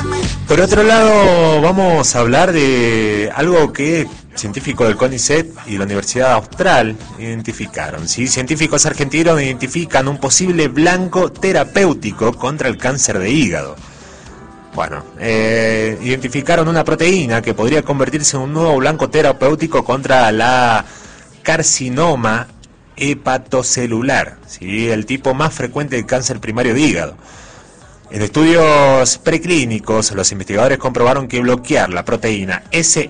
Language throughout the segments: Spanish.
Por otro lado, vamos a hablar de algo que científicos del CONICET y la Universidad Austral identificaron. ¿Sí? Científicos argentinos identifican un posible blanco terapéutico contra el cáncer de hígado. Bueno, identificaron una proteína que podría convertirse en un nuevo blanco terapéutico contra la carcinoma hepatocelular, ¿sí? El tipo más frecuente de cáncer primario de hígado. En estudios preclínicos, los investigadores comprobaron que bloquear la proteína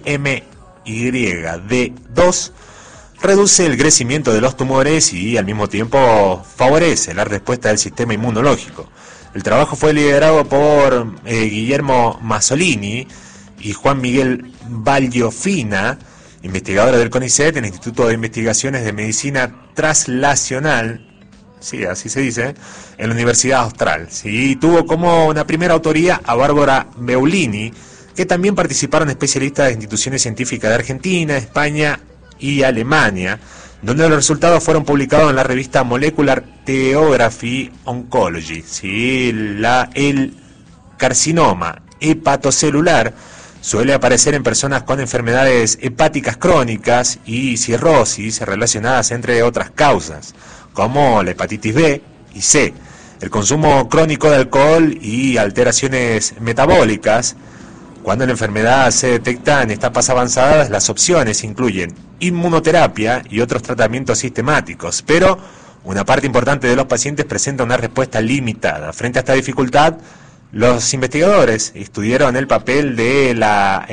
SMYD2 reduce el crecimiento de los tumores y al mismo tiempo favorece la respuesta del sistema inmunológico. El trabajo fue liderado por Guillermo Masolini y Juan Miguel Vallofina, investigadores del CONICET en el Instituto de Investigaciones de Medicina Translacional, sí, así se dice, en la Universidad Austral. Sí, tuvo como una primera autoría a Bárbara Beulini, que también participaron especialistas de instituciones científicas de Argentina, España y Alemania, donde los resultados fueron publicados en la revista Molecular Theography Oncology. ¿Sí? El carcinoma hepatocelular suele aparecer en personas con enfermedades hepáticas crónicas y cirrosis relacionadas entre otras causas, como la hepatitis B y C, el consumo crónico de alcohol y alteraciones metabólicas. Cuando la enfermedad se detecta en etapas avanzadas, las opciones incluyen inmunoterapia y otros tratamientos sistemáticos, pero una parte importante de los pacientes presenta una respuesta limitada. Frente a esta dificultad, los investigadores estudiaron el papel de la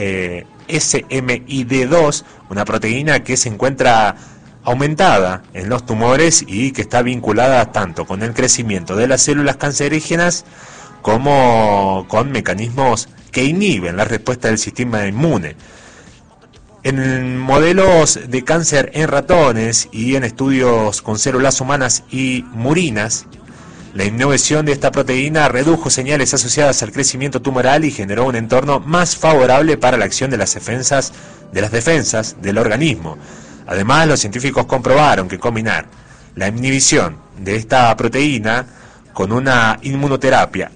SMID2, una proteína que se encuentra aumentada en los tumores y que está vinculada tanto con el crecimiento de las células cancerígenas como con mecanismos que inhiben la respuesta del sistema inmune. En modelos de cáncer en ratones y en estudios con células humanas y murinas, la inhibición de esta proteína redujo señales asociadas al crecimiento tumoral y generó un entorno más favorable para la acción de las defensas del organismo. Además, los científicos comprobaron que combinar la inhibición de esta proteína con una inmunoterapia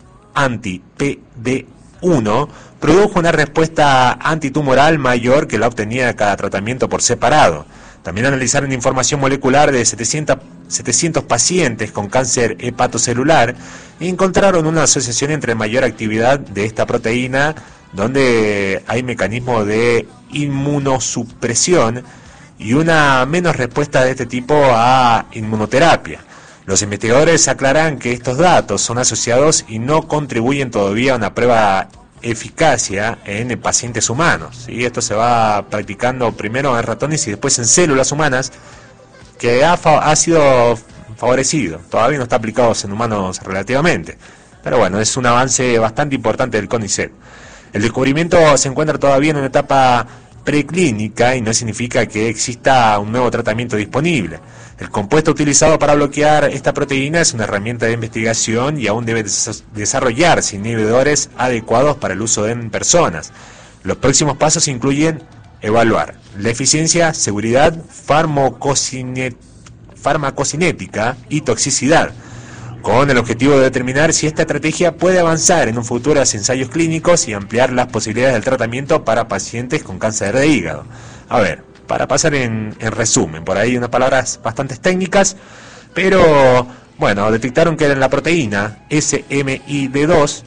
anti-PD1 produjo una respuesta antitumoral mayor que la obtenida de cada tratamiento por separado. También analizaron información molecular de 700 pacientes con cáncer hepatocelular y encontraron una asociación entre mayor actividad de esta proteína, donde hay mecanismos de inmunosupresión, y una menos respuesta de este tipo a inmunoterapia. Los investigadores aclaran que estos datos son asociados y no contribuyen todavía a una prueba eficacia en pacientes humanos. Y esto se va practicando primero en ratones y después en células humanas, que ha sido favorecido. Todavía no está aplicado en humanos relativamente. Pero bueno, es un avance bastante importante del CONICET. El descubrimiento se encuentra todavía en una etapa preclínica y no significa que exista un nuevo tratamiento disponible. El compuesto utilizado para bloquear esta proteína es una herramienta de investigación y aún debe desarrollarse inhibidores adecuados para el uso en personas. Los próximos pasos incluyen evaluar la eficiencia, seguridad, farmacocinética y toxicidad, con el objetivo de determinar si esta estrategia puede avanzar en un futuro hacia ensayos clínicos y ampliar las posibilidades del tratamiento para pacientes con cáncer de hígado. A ver, para pasar en resumen, por ahí unas palabras bastante técnicas, pero bueno, detectaron que en la proteína SMID2,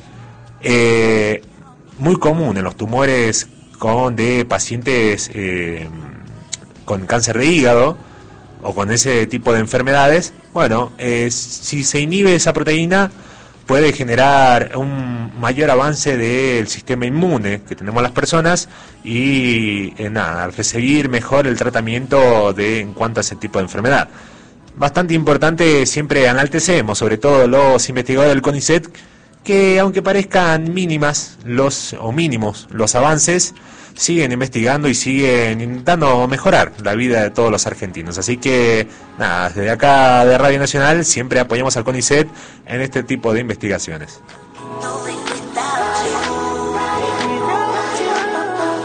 muy común en los tumores de pacientes con cáncer de hígado o con ese tipo de enfermedades. Bueno, si se inhibe esa proteína, puede generar un mayor avance del sistema inmune que tenemos las personas y recibir mejor el tratamiento en cuanto a ese tipo de enfermedad. Bastante importante, siempre enaltecemos, sobre todo los investigadores del CONICET, que aunque parezcan mínimos los avances, siguen investigando y siguen intentando mejorar la vida de todos los argentinos. Así que, desde acá de Radio Nacional siempre apoyamos al CONICET en este tipo de investigaciones.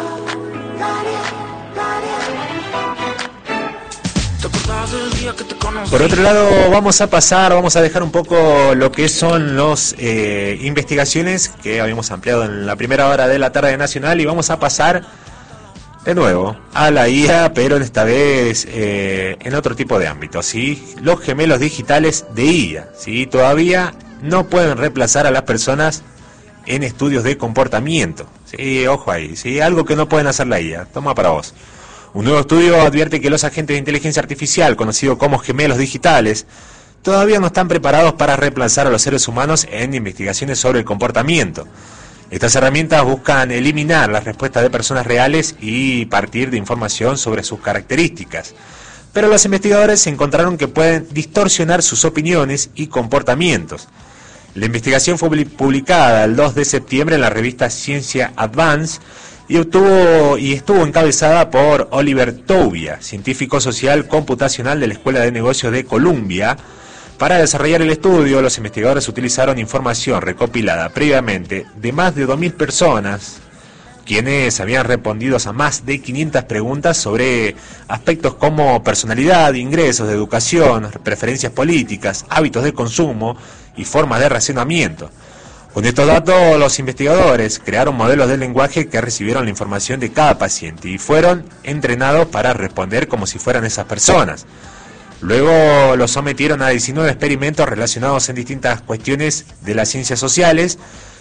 ¿Te acordás del día que te conocí? Por otro lado, vamos a dejar un poco lo que son las investigaciones que habíamos ampliado en la primera hora de la tarde nacional y vamos a pasar de nuevo a la IA, pero esta vez en otro tipo de ámbito, ¿sí? Los gemelos digitales de IA, ¿sí? Todavía no pueden reemplazar a las personas en estudios de comportamiento, ¿sí? Ojo ahí, ¿sí? Algo que no pueden hacer la IA, toma para vos. Un nuevo estudio advierte que los agentes de inteligencia artificial, conocidos como gemelos digitales, todavía no están preparados para reemplazar a los seres humanos en investigaciones sobre el comportamiento. Estas herramientas buscan eliminar las respuestas de personas reales y partir de información sobre sus características. Pero los investigadores encontraron que pueden distorsionar sus opiniones y comportamientos. La investigación fue publicada el 2 de septiembre en la revista Science Advance y estuvo encabezada por Oliver Toubia, científico social computacional de la Escuela de Negocios de Columbia. Para desarrollar el estudio, los investigadores utilizaron información recopilada previamente de más de 2.000 personas, quienes habían respondido a más de 500 preguntas sobre aspectos como personalidad, ingresos, de educación, preferencias políticas, hábitos de consumo y formas de racionamiento. Con estos datos, los investigadores crearon modelos de lenguaje que recibieron la información de cada paciente y fueron entrenados para responder como si fueran esas personas. Luego los sometieron a 19 experimentos relacionados en distintas cuestiones de las ciencias sociales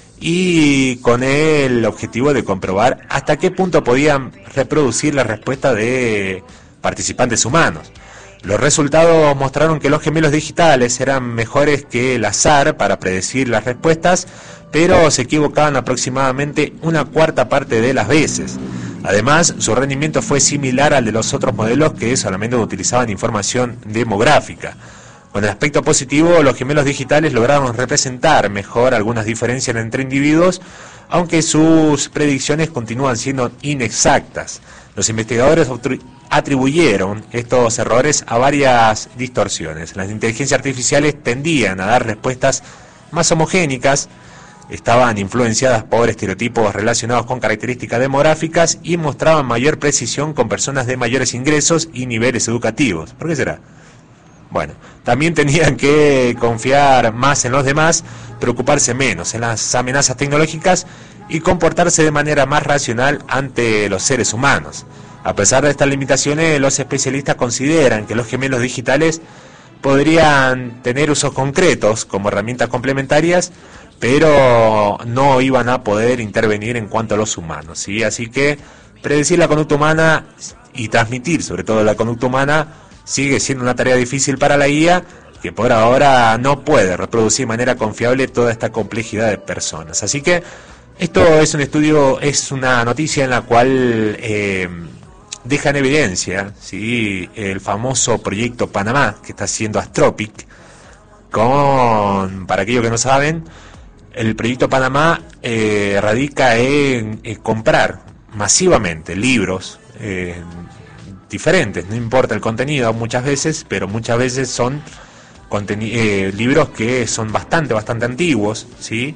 y con el objetivo de comprobar hasta qué punto podían reproducir la respuesta de participantes humanos. Los resultados mostraron que los gemelos digitales eran mejores que el azar para predecir las respuestas, pero se equivocaban aproximadamente una cuarta parte de las veces. Además, su rendimiento fue similar al de los otros modelos que solamente utilizaban información demográfica. Con el aspecto positivo, los gemelos digitales lograron representar mejor algunas diferencias entre individuos, aunque sus predicciones continúan siendo inexactas. Los investigadores atribuyeron estos errores a varias distorsiones. Las inteligencias artificiales tendían a dar respuestas más homogéneas, estaban influenciadas por estereotipos relacionados con características demográficas y mostraban mayor precisión con personas de mayores ingresos y niveles educativos. ¿Por qué será? Bueno, también tenían que confiar más en los demás, preocuparse menos en las amenazas tecnológicas y comportarse de manera más racional ante los seres humanos. A pesar de estas limitaciones, los especialistas consideran que los gemelos digitales podrían tener usos concretos como herramientas complementarias, pero no iban a poder intervenir en cuanto a los humanos, ¿sí? Así que predecir la conducta humana y transmitir sobre todo la conducta humana sigue siendo una tarea difícil para la IA, que por ahora no puede reproducir de manera confiable toda esta complejidad de personas. Así que esto es un estudio, es una noticia en la cual deja en evidencia, ¿sí?, el famoso proyecto Panamá que está haciendo Astropic. Para aquellos que no saben, el proyecto Panamá radica en libros masivamente libros diferentes, no importa el contenido muchas veces, pero muchas veces son libros que son bastante antiguos, ¿sí?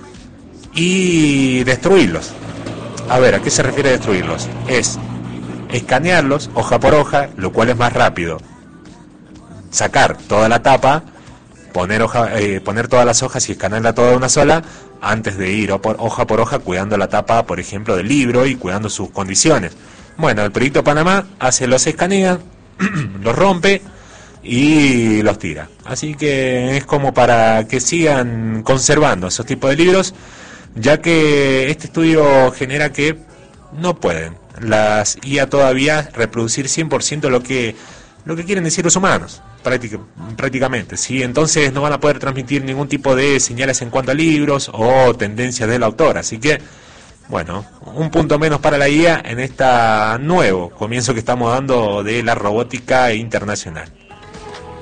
Y destruirlos. A ver, ¿a qué se refiere destruirlos? Es escanearlos hoja por hoja, lo cual es más rápido. Sacar toda la tapa, poner todas las hojas y escanearla toda de una sola, antes de ir hoja por hoja cuidando la tapa, por ejemplo, del libro y cuidando sus condiciones. Bueno, el proyecto Panamá los escanea, los rompe y los tira. Así que es como para que sigan conservando esos tipos de libros, ya que este estudio genera que no pueden las IA todavía reproducir 100% lo que quieren decir los humanos, prácticamente, ¿sí? Entonces no van a poder transmitir ningún tipo de señales en cuanto a libros o tendencias del autor. Así que, bueno, un punto menos para la IA en este nuevo comienzo que estamos dando de la robótica internacional.